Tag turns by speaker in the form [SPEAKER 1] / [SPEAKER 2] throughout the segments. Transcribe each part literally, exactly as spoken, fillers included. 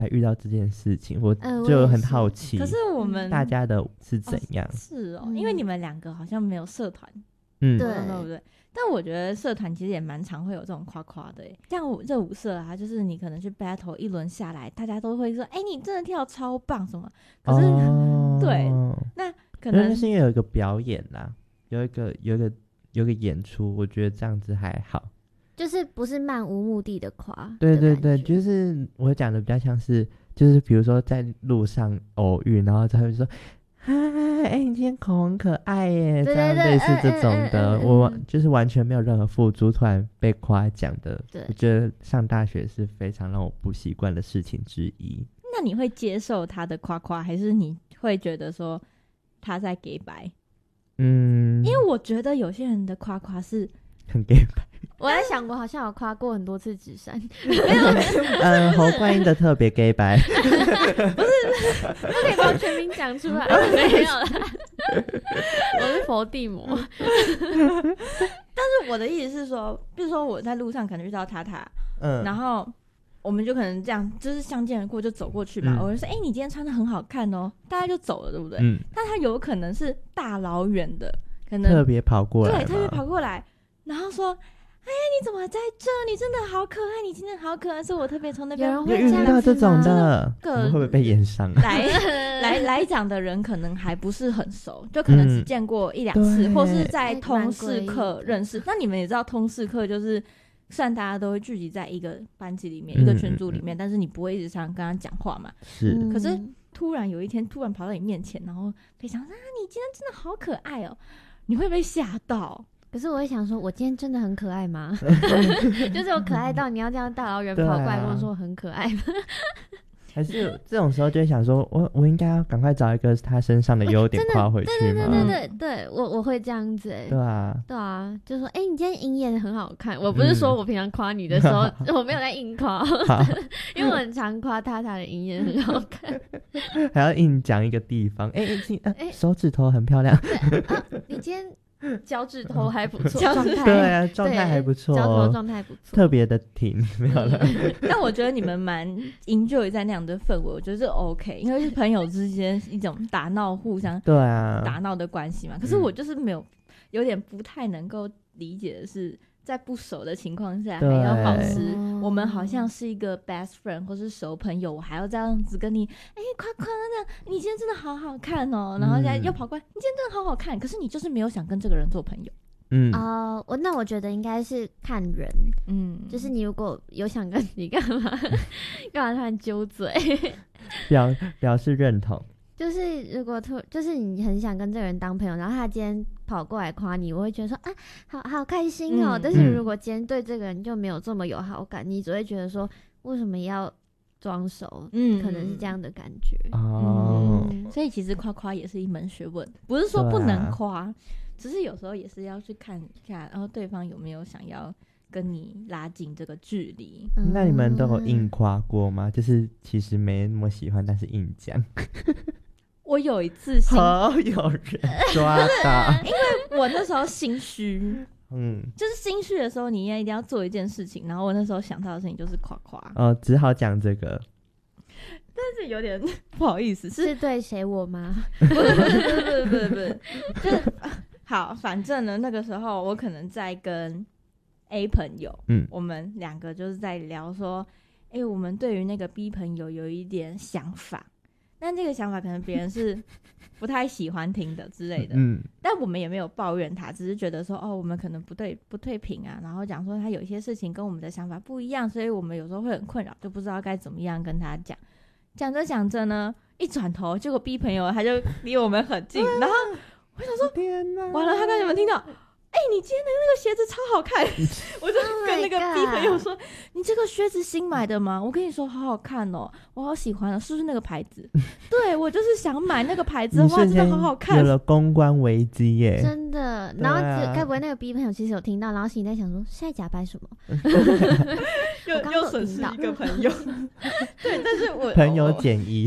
[SPEAKER 1] 才遇到这件事情，我
[SPEAKER 2] 呃
[SPEAKER 1] 就很好奇。
[SPEAKER 3] 可是我们
[SPEAKER 1] 大家的是怎样？
[SPEAKER 3] 哦是哦、
[SPEAKER 2] 嗯
[SPEAKER 3] 因为你们两个好像没有社团，
[SPEAKER 1] 嗯，
[SPEAKER 2] 对
[SPEAKER 3] 对不对？但我觉得社团其实也蛮常会有这种夸夸的耶，像我热舞社啊，就是你可能去 battle 一轮下来，大家都会说，哎、欸，你真的跳超棒什么？可是、
[SPEAKER 1] 哦、
[SPEAKER 3] 对，那可
[SPEAKER 1] 能
[SPEAKER 3] 能
[SPEAKER 1] 是因为有一个表演啦，有一个有一个有一个演出，我觉得这样子还好，
[SPEAKER 2] 就是不是漫无目的的夸。
[SPEAKER 1] 对对对，就是我讲的比较像是，就是比如说在路上偶遇，然后他会说。嗨，哎、欸，你今天口很可爱耶，
[SPEAKER 2] 对对对，
[SPEAKER 1] 这样类似这种的，
[SPEAKER 2] 嗯嗯嗯嗯、
[SPEAKER 1] 我就是完全没有任何付诸，突然被夸奖的。
[SPEAKER 2] 对，
[SPEAKER 1] 我觉得上大学是非常让我不习惯的事情之一。
[SPEAKER 3] 那你会接受他的夸夸，还是你会觉得说他在给白？
[SPEAKER 1] 嗯，
[SPEAKER 3] 因为我觉得有些人的夸夸是
[SPEAKER 1] 很给白。
[SPEAKER 2] 我在想，我好像有夸过很多次纸山，
[SPEAKER 1] 嗯，侯冠英的特别 gay 白，
[SPEAKER 2] 不是，那可以把全名讲出来，没有啦，我是佛地魔。
[SPEAKER 3] 但是我的意思是说，比如说我在路上可能遇到塔塔，嗯，然后我们就可能这样，就是相见而过就走过去嘛，嗯、我就说，哎、欸，你今天穿的很好看哦，大家就走了，对不对？嗯。但他有可能是大老远的，可能
[SPEAKER 1] 特别跑过来，
[SPEAKER 3] 对，特别跑过来，然后说。哎，你怎么在这？你真的好可爱！你今天好可爱，是我特别从那边
[SPEAKER 2] 有
[SPEAKER 1] 有遇到这种的，我们会不会被延上、啊？
[SPEAKER 3] 来来来讲的人可能还不是很熟，就可能只见过一两次，嗯、或是在通识课认识。那你们也知道，通识课就是虽然大家都会聚集在一个班级里面、嗯、一个群组里面，但是你不会一直常跟他讲话嘛。
[SPEAKER 1] 是，
[SPEAKER 3] 可是突然有一天，突然跑到你面前，然后非常啊，你今天真的好可爱哦，你会被吓到。
[SPEAKER 2] 可是我会想说，我今天真的很可爱吗？就是我可爱到你要这样大老远跑过来跟我说我很可爱吗？
[SPEAKER 1] 还是这种时候就会想说，我我应该要赶快找一个他身上的优点夸回去吗？
[SPEAKER 2] 对对对对对对，我我会这样子哎、欸。
[SPEAKER 1] 对啊，
[SPEAKER 2] 对啊，就说哎、欸，你今天鹰眼很好看。我不是说我平常夸你的时候，嗯、我没有在硬夸，因为我很常夸他他的鹰眼很好看，
[SPEAKER 1] 还要硬讲一个地方，哎、欸欸欸，手指头很漂亮。
[SPEAKER 2] 啊，你今天。脚趾头还不错，状态
[SPEAKER 1] 对啊，状态还不错，
[SPEAKER 2] 脚趾头状态不错，
[SPEAKER 1] 特别的挺，没有了。
[SPEAKER 3] 但我觉得你们蛮 enjoy 在那样的氛围，我觉得是 OK， 因为是朋友之间一种打闹、互相
[SPEAKER 1] 对啊
[SPEAKER 3] 打闹的关系嘛。可是我就是没有，有点不太能够理解的是，在不熟的情况下还要保持我们好像是一个 best friend 或是熟朋友，我还要这样子跟你哎夸夸的，你今天真的好好看哦，然后现在又跑过来，嗯、你今天真的好好看，可是你就是没有想跟这个人做朋友。
[SPEAKER 2] 嗯哦，我、uh, 那我觉得应该是看人，嗯，就是你如果有想跟你干嘛干嘛突然揪嘴
[SPEAKER 1] 表表示认同。
[SPEAKER 2] 就是如果突就是你很想跟这个人当朋友，然后他今天跑过来夸你，我会觉得说啊，好好开心哦、嗯。但是如果今天对这个人就没有这么有好感，你只会觉得说为什么要装熟？嗯，可能是这样的感觉
[SPEAKER 1] 哦、
[SPEAKER 3] 嗯。所以其实夸夸也是一门学问，不是说不能夸，啊、只是有时候也是要去看一下，然后对方有没有想要跟你拉近这个距离。
[SPEAKER 1] 嗯、那你们都有硬夸过吗？就是其实没那么喜欢，但是硬讲。
[SPEAKER 3] 我有一次心
[SPEAKER 1] 好有人抓到
[SPEAKER 3] 因为我那时候心虚，
[SPEAKER 1] 嗯，
[SPEAKER 3] 就是心虚的时候你也一定要做一件事情，然后我那时候想到的事情就是夸夸，
[SPEAKER 1] 哦，只好讲这个，
[SPEAKER 3] 但是有点不好意思，是
[SPEAKER 2] 是对谁我吗？
[SPEAKER 3] 不是不是不是不是不是，就是好，反正呢那个时候我可能在跟 A 朋友，嗯，我们两个就是在聊说，哎、欸，我们对于那个 B 朋友有一点想法。但这个想法可能别人是不太喜欢听的之类的，嗯，但我们也没有抱怨他，只是觉得说，哦，我们可能不对不对频啊，然后讲说他有一些事情跟我们的想法不一样，所以我们有时候会很困扰，就不知道该怎么样跟他讲。讲着讲着呢，一转头，结果 B 朋友他就离我们很近，然后我想说，天哪，完了，他刚才有没有听到？哎、欸，你今天的那个鞋子超好看我就跟那个 B 朋友说、oh、你这个靴子新买的吗？我跟你说好好看哦，我好喜欢哦，是不是那个牌子对，我就是想买那个牌子的话真的好好看，
[SPEAKER 1] 有了公关危机耶，
[SPEAKER 2] 真的。然后该不会那个 B 朋友其实有听到，然后心里在想说现在假扮什么
[SPEAKER 3] 又又损失一个朋友对，但是我
[SPEAKER 1] 朋友减一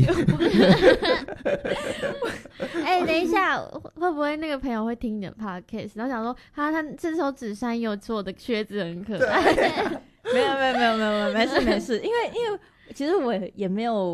[SPEAKER 2] 哎、欸，等一下会不会那个朋友会听你的 podcast 然后想说他他这首纸山有做的靴子很可爱
[SPEAKER 3] 没有没有没有没有没事没事因为因为其实我也没有